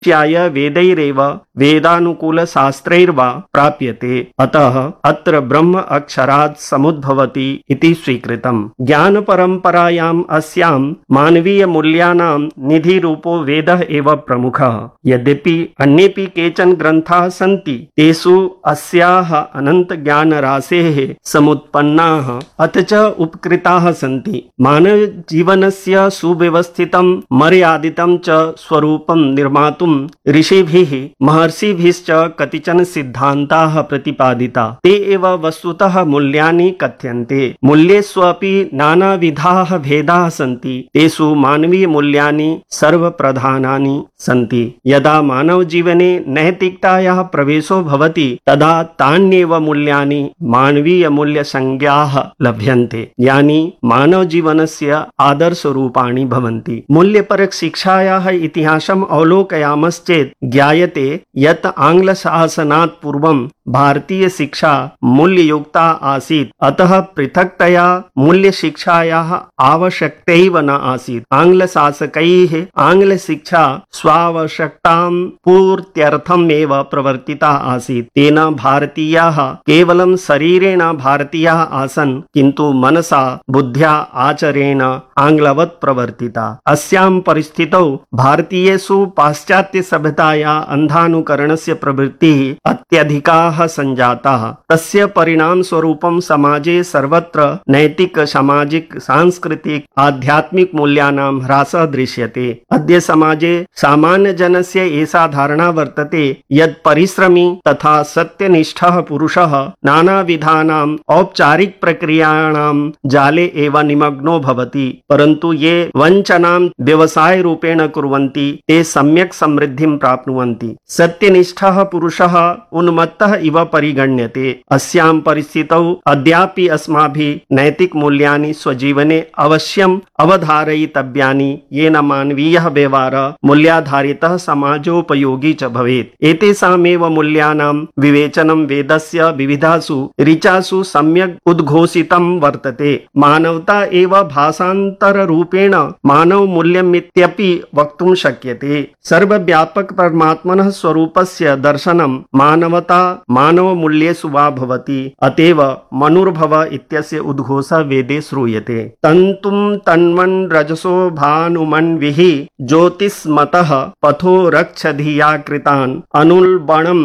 च्याय वेदैरेव वेदानुकूलशास्त्रैर्वा प्राप्यते। अतः अत्र ब्रह्म अक्षरात् समुद्भवति इति स्वीकृतम्। ज्ञानपरम्परायाम् अस्यां मानवीय मूल्यानां निधिरूपो वेदः एव प्रमुखः। यद्यपि अन्येपि केचन ग्रन्थाः सन्ति, तेषु अस्याः अनन्त ज्ञानराशेः समुत्पन्नाः अथ च उपकृताः सन्ति। मानव जीवनस्य सुव्यवस्थितं मर्यादितं च स्वरूपं निर्मातुं ऋषिभिः महर्षिभिश्च कतिचन सिद्धान्ताः प्रतिपादिता। ते एव वस्तुतः मूल्यानि कथ्यन्ते। मूल्येष्वपि नानाविधाः भेदाः सन्ति। तेषु मानवीय मूल्यानि सर्वप्रधानानि सन्ति। यदा मानव जीवने नैतिकतायाः प्रवेशो भवति तदा तान्येव मूल्यानि मानवीय मूल्यसंज्ञाः लभ्यन्ते, यानि मानव जीवनस्य आदर्शरूपाणि भवन्ति। मूल्यपरक शिक्षायाः इतिहासम् अवलोकयामश्चेत् ज्ञायते यत् आङ्ग्लशासनात् पूर्वं भारतीय शिक्षा मूल्ययुक्ता आसीत्। अतः पृथक्तया मूल्यशिक्षायाः आवश्यकतैव न आसीत्। आङ्ग्लशासकैः आङ्ग्लशिक्षा स्वावश्यकतां पूर्त्यर्थम् एव प्रवर्तिता आसीत्। तेन भारतीयाः केवलं शरीरेण भारतीयाः आसन्, किन्तु मनसा बुद्ध्या आचरेण आङ्ग्लवत् प्रवर्तिता। अस्यां परिस्थितौ भारतीयेषु पाश्चात्य सभ्यताया अन्धानुकरणस्य प्रवृत्तिः अत्यधिकाः संजाताः। तस्य परिणाम स्वरूपं समाजे सर्वत्र नैतिक, सामाजिक, सांस्कृतिक, आध्यात्मिक मूल्यानां ह्रासः दृश्यते। अद्य समाजे सामान्य जनस्य एषा धारणा वर्तते यत् परिश्रमी तथा सत्यनिष्ठः पुरुषः नानाविधानां औपचारिक प्रक्रियाणां जाले एव निमग्नो भवति, परन्तु ये वञ्चनां व्यवसाय रूपेण कुर्वन्ति ते सम्यक् समृद्धिं प्राप्नुवन्ति। सत्यनिष्ठः पुरुषः उन्मत्तः इव परिगण्यते। अस्यां परिस्थितौ अद्यापि अस्माभिः नैतिक मूल्यानि स्वजीवने अवश्यम् अवधारयितव्यानि, येन मानवीयः व्यवहारः मूल्याधारितः समाजोपयोगी च भवेत्। एतेषामेव मूल्यानां विवेचनं वेदस्य विविधासु ऋचासु सम्यक् उद्घोषितं वर्तते। मानवता एव भाषान्तररूपेण मानव मूल्यमित्यपि वक्तुं शक्यते। सर्वव्यापक परमात्मनः स्वरूपस्य दर्शनं मानवता मानव मूल्येषु वा भवति। अतएव मनुर्भव इत्यस्य उद्घोषः वेदे श्रूयते। तन्तुं तन्वन् रजसो भानुमन्विः ज्योतिष्मतः पथो रक्ष धिया कृतान् अनुल्बणं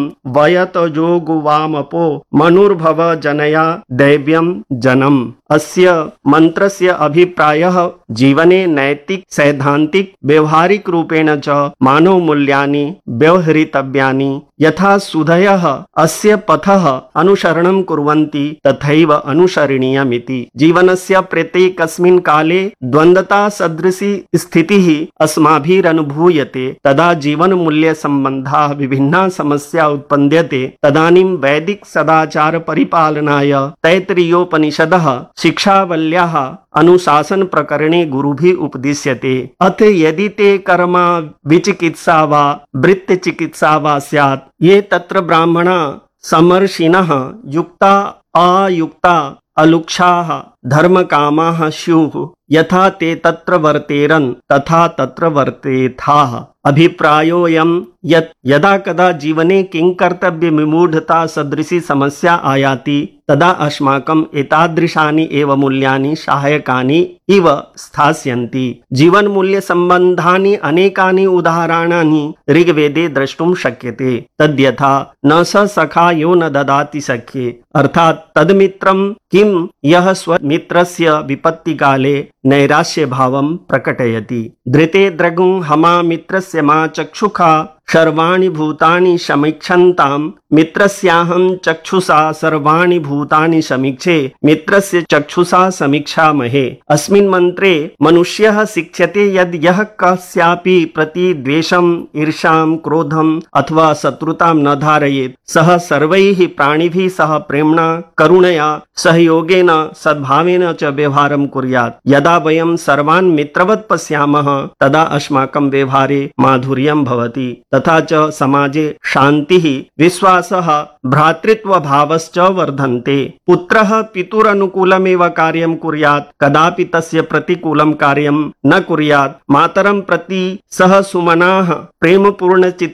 वयतजोगुवामपो मनुर्भव जनया दैव्यं जनम्। अस्य मंत्रस्य अभिप्रायः जीवने नैतिक, सैद्धांतिक, व्यवहारिक रूपेण च मानव मूल्यानि व्यवहृतव्यानि। यथा सुधयः अस्य पथः अनुसरणं कुर्वन्ति तथैव अनुसरणीयमिति। जीवनस्य प्रत्येकस्मिन् काले द्वन्द्वता सदृशी स्थितिः अस्माभिरनुभूयते। तदा जीवन मूल्य सम्बन्धाः विभिन्ना समस्या उत्पद्यते। तदानीं वैदिक सदाचार परिपालनाय तैत्तिरीयोपनिषदः शिक्षावल्याः अनुशासन प्रकरणे गुरुभिः उपदिश्यते। अथ यदि ते कर्म विचिकित्सा वा वृत्तचिकित्सा वा स्यात्, ये तत्र ब्राह्मणा समर्षिणः युक्ता अयुक्ता अलुक्षाः धर्मकामाः स्युः, यथा ते तत्र वर्तेरन् तथा तत्र वर्तेथाः। अभिप्रायोऽयं यत् यदा कदा जीवने किं कर्तव्य विमूढता सदृशी समस्या आयाति तदा अस्माकम् एतादृशानि एव मूल्यानि सहायकानि इव स्थास्यन्ति। जीवन मूल्य सम्बन्धानि अनेकानि उदाहरणानि ऋग्वेदे द्रष्टुं शक्यते। तद्यथा न स सखा यो न ददाति सख्ये, अर्थात् तद्मित्रं किं यः स्वमित्रस्य विपत्तिकाले नैराश्य भावं प्रकटयति। धृते द्रगुं हमा मित्रस्य मा चक्षुषा सर्वाणि भूतानि समीक्षन्तां मित्रस्याहं चक्षुषा सर्वाणि भूतानि समीक्षे मित्रस्य चक्षुषा समीक्षामहे। अस्मिन् मन्त्रे मनुष्यः शिक्ष्यते यद् यः कस्यापि प्रति द्वेषम्, ईर्ष्यां, क्रोधम् अथवा शत्रुतां न धारयेत्, सः सर्वैः प्राणिभिः सह प्रेम्णा, करुणया, सहयोगेन, सद्भावेन च व्यवहारं कुर्यात्। यदा वयं सर्वान् मित्रवत् पश्यामः तदा अस्माकं व्यवहारे माधुर्यं भवति। तथा च समाजे शान्तिः विश्वासः भ्रातृत्वभावश्च वर्धन्ते। पुत्रः पितुरनुकूलमेव कार्यं कुर्यात्, कदापि तस्य प्रतिकूलं कार्यं न कुर्यात्। मातरं प्रति सः सुमनाः प्रेमपूर्णचित्तः